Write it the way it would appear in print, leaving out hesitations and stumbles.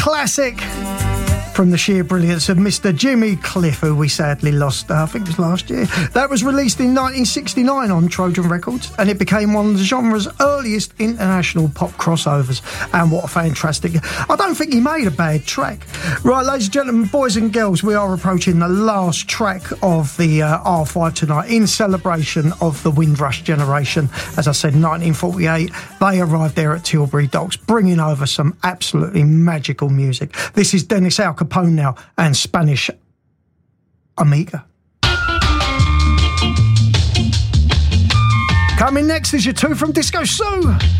classic from the sheer brilliance of Mr. Jimmy Cliff, who we sadly lost, I think it was last year. That was released in 1969 on Trojan Records, and it became one of the genre's earliest international pop crossovers. And what a fantastic... I don't think he made a bad track. Right, ladies and gentlemen, boys and girls, we are approaching the last track of the R5 tonight in celebration of the Windrush generation. As I said, 1948, they arrived there at Tilbury Docks, bringing over some absolutely magical music. This is Dennis Al Capone now and Spanish Amiga. Coming next is your two from Disco Sue.